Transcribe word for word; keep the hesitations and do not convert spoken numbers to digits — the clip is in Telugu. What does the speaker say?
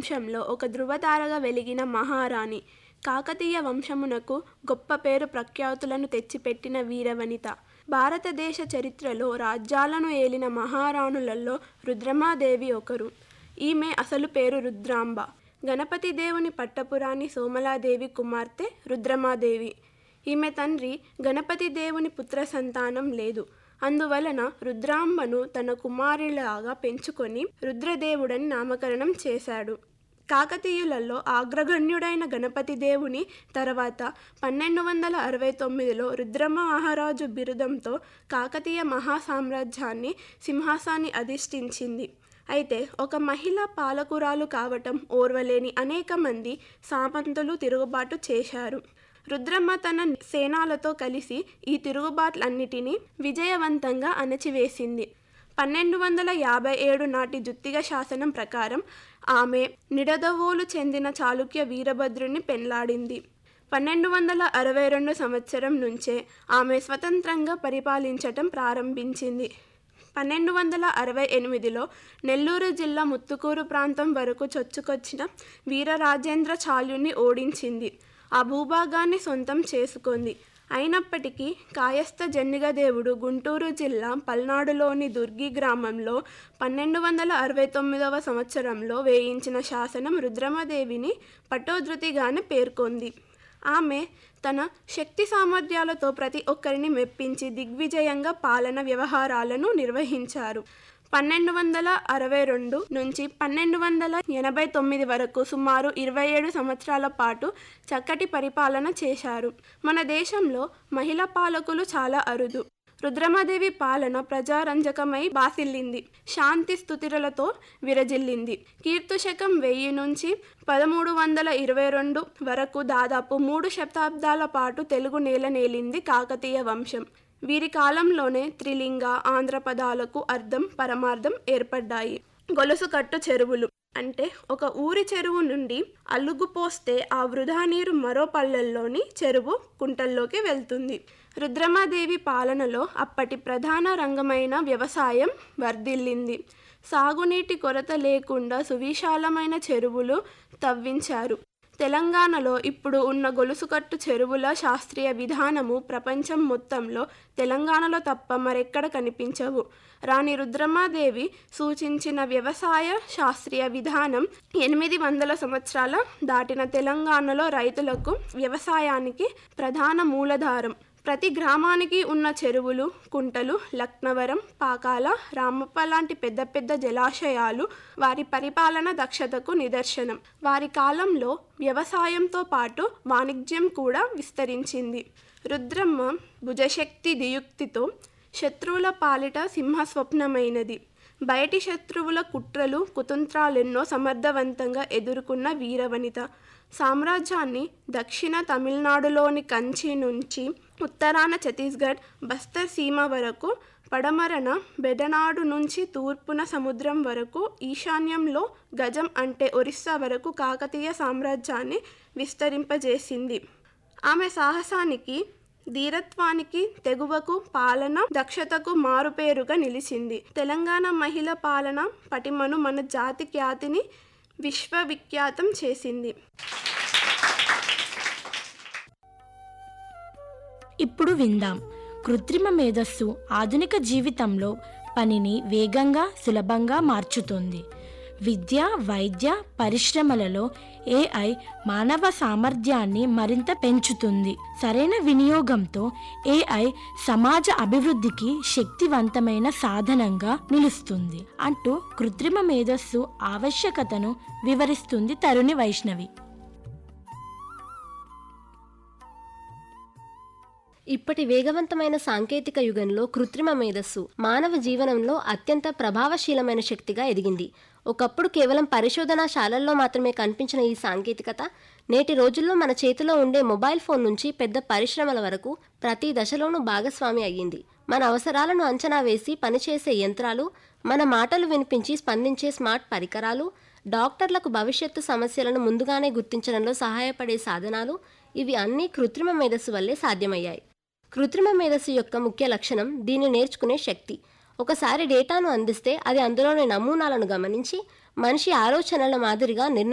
వంశంలో ఒక ధృవతారగా వెలిగిన మహారాణి. కాకతీయ వంశమునకు గొప్ప పేరు ప్రఖ్యాతులను తెచ్చిపెట్టిన వీరవనిత. భారతదేశ చరిత్రలో రాజ్యాలను ఏలిన మహారాణులలో రుద్రమాదేవి ఒకరు. ఈమె అసలు పేరు రుద్రాంబ. గణపతి దేవుని పట్టపురాణి సోమలాదేవి కుమార్తె రుద్రమాదేవి. ఈమె తండ్రి గణపతి దేవుని పుత్ర సంతానం లేదు. అందువలన రుద్రాంబను తన కుమారులాగా పెంచుకొని రుద్రదేవుడని నామకరణం చేశాడు. కాకతీయులలో అగ్రగణ్యుడైన గణపతి దేవుని తర్వాత పన్నెండు వందల అరవై తొమ్మిదిలో రుద్రమ మహారాజు బిరుదంతో కాకతీయ మహాసామ్రాజ్యాన్ని సింహాసాన్ని అధిష్ఠించింది. అయితే ఒక మహిళ పాలకురాలు కావటం ఓర్వలేని అనేక మంది సామంతులు తిరుగుబాటు చేశారు. రుద్రమ్మ తన సేనాలతో కలిసి ఈ తిరుగుబాట్లన్నిటినీ విజయవంతంగా అణచివేసింది. పన్నెండు వందల యాభై ఏడు నాటి జుత్తిగ శాసనం ప్రకారం ఆమె నిడదవోలు చెందిన చాళుక్య వీరభద్రుని పెళ్లాడింది. పన్నెండు వందల అరవై రెండు సంవత్సరం నుంచే ఆమె స్వతంత్రంగా పరిపాలించటం ప్రారంభించింది. పన్నెండు వందల అరవై ఎనిమిదిలో నెల్లూరు జిల్లా ముత్తుకూరు ప్రాంతం వరకు చొచ్చుకొచ్చిన వీరరాజేంద్ర చాళుని ఓడించింది. ఆ భూభాగాన్ని సొంతం చేసుకుంది. అయినప్పటికీ కాయస్థ జన్నిగదేవుడు గుంటూరు జిల్లా పల్నాడులోని దుర్గి గ్రామంలో పన్నెండు వందల అరవై తొమ్మిదవ సంవత్సరంలో వేయించిన శాసనం రుద్రమదేవిని పట్టోధృతిగానే పేర్కొంది. ఆమె తన శక్తి సామర్థ్యాలతో ప్రతి ఒక్కరిని మెప్పించి దిగ్విజయంగా పాలన వ్యవహారాలను నిర్వహించారు. పన్నెండు వందల అరవై రెండు నుంచి పన్నెండు వందల ఎనభై తొమ్మిది వరకు సుమారు ఇరవై ఏడు సంవత్సరాల పాటు చక్కటి పరిపాలన చేశారు. మన దేశంలో మహిళా పాలకులు చాలా అరుదు. రుద్రమదేవి పాలన ప్రజారంజకమై బాసిల్లింది. శాంతి స్థుతిరలతో విరజిల్లింది. కీర్తు శకం వెయ్యి నుంచి పదమూడు వందల ఇరవై రెండు వరకు దాదాపు మూడు శతాబ్దాల పాటు తెలుగు నేల నేలింది కాకతీయ వంశం. వీరి కాలంలోనే త్రిలింగ ఆంధ్ర పదాలకు అర్థం పరమార్థం ఏర్పడ్డాయి. గొలుసుకట్టు చెరువులు అంటే ఒక ఊరి చెరువు నుండి అలుగు పోస్తే ఆ వృధా నీరు మరో పల్లెల్లోని చెరువు కుంటల్లోకి వెళ్తుంది. రుద్రమాదేవి పాలనలో అప్పటి ప్రధాన రంగమైన వ్యవసాయం వర్ధిల్లింది. సాగునీటి కొరత లేకుండా సువిశాలమైన చెరువులు తవ్వించారు. తెలంగాణలో ఇప్పుడు ఉన్న గొలుసుకట్టు చెరువుల శాస్త్రీయ విధానము ప్రపంచం మొత్తంలో తెలంగాణలో తప్ప మరెక్కడ కనిపించవు. రాణి రుద్రమాదేవి సూచించిన వ్యవసాయ శాస్త్రీయ విధానం ఎనిమిది వందల సంవత్సరాల దాటిన తెలంగాణలో రైతులకు వ్యవసాయానికి ప్రధాన మూలధారం. ప్రతి గ్రామానికి ఉన్న చెరువులు, కుంటలు, లక్నవరం, పాకాల, రామప్ప లాంటి పెద్ద పెద్ద జలాశయాలు వారి పరిపాలన దక్షతకు నిదర్శనం. వారి కాలంలో వ్యవసాయంతో పాటు వాణిజ్యం కూడా విస్తరించింది. రుద్రమ్మ భుజశక్తి దియుక్తితో శత్రువుల పాలిట సింహస్వప్నమైనది. బయటి శత్రువుల కుట్రలు కుతంత్రాలెన్నో సమర్థవంతంగా ఎదుర్కొన్న వీరవనిత. సామ్రాజ్యాన్ని దక్షిణ తమిళనాడులోని కంచి నుంచి ఉత్తరాన ఛత్తీస్గఢ్ బస్తర్ సీమ వరకు, పడమరన బెడనాడు నుంచి తూర్పున సముద్రం వరకు, ఈశాన్యంలో గజం అంటే ఒరిస్సా వరకు కాకతీయ సామ్రాజ్యాన్ని విస్తరింపజేసింది. ఆమె సాహసానికి, ధీరత్వానికి, తెగువకు, పాలన దక్షతకు మారుపేరుగా నిలిచింది. తెలంగాణ మహిళ పాలన పటిమను మన జాతి ఖ్యాతిని విశ్వవిఖ్యాతం చేసింది. ఇప్పుడు విందాం. కృత్రిమ మేధస్సు ఆధునిక జీవితంలో పనిని వేగంగా సులభంగా మార్చుతుంది. విద్య, వైద్య, పరిశ్రమలలో ఏఐ మానవ సామర్థ్యాన్ని మరింత పెంచుతుంది. సరైన వినియోగంతో ఏఐ సమాజ అభివృద్ధికి శక్తివంతమైన సాధనంగా నిలుస్తుంది అంటూ కృత్రిమ మేధస్సు ఆవశ్యకతను వివరిస్తుంది తరుణి వైష్ణవి. ఇప్పటి వేగవంతమైన సాంకేతిక యుగంలో కృత్రిమ మేధస్సు మానవ జీవనంలో అత్యంత ప్రభావశీలమైన శక్తిగా ఎదిగింది. ఒకప్పుడు కేవలం పరిశోధనాశాలల్లో మాత్రమే కనిపించిన ఈ సాంకేతికత నేటి రోజుల్లో మన చేతిలో ఉండే మొబైల్ ఫోన్ నుంచి పెద్ద పరిశ్రమల వరకు ప్రతి దశలోనూ భాగస్వామి అయ్యింది. మన అవసరాలను అంచనా వేసి పనిచేసే యంత్రాలు, మన మాటలు వినిపించి స్పందించే స్మార్ట్ పరికరాలు, డాక్టర్లకు భవిష్యత్తు సమస్యలను ముందుగానే గుర్తించడంలో సహాయపడే సాధనాలు, ఇవి అన్నీ కృత్రిమ మేధస్సు వల్లే సాధ్యమయ్యాయి. కృత్రిమ మేధస్సు యొక్క ముఖ్య లక్షణం దీన్ని నేర్చుకునే శక్తి. ఒకసారి డేటాను అందిస్తే అది అందులోని నమూనాలను గమనించి మనిషి ఆలోచనల మాదిరిగా నిర్ణయం